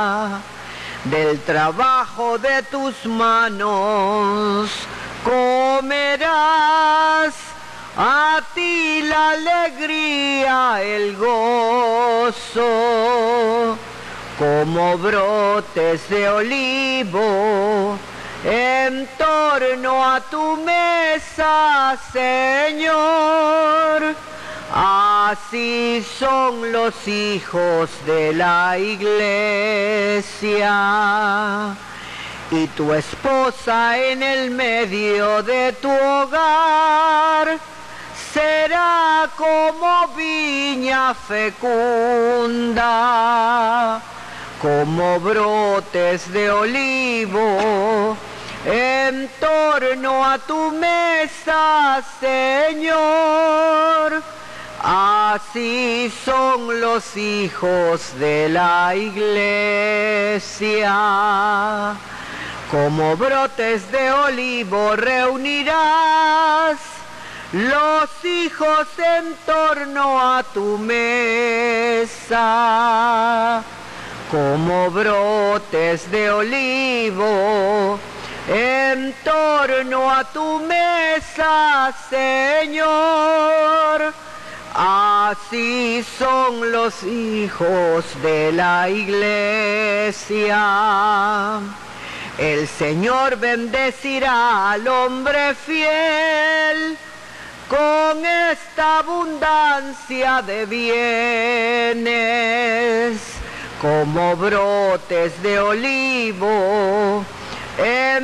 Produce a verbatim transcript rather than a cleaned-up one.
Del trabajo de tus manos comerás, a ti la alegría, el gozo, como brotes de olivo en torno a tu mesa, Señor. Así son los hijos de la iglesia. Y tu esposa en el medio de tu hogar será como viña fecunda, como brotes de olivo en torno a tu mesa, Señor. Así son los hijos de la iglesia. Como brotes de olivo reunirás los hijos en torno a tu mesa. Como brotes de olivo en torno a tu mesa, Señor. Así son los hijos de la iglesia. El Señor bendecirá al hombre fiel con esta abundancia de bienes, como brotes de olivo en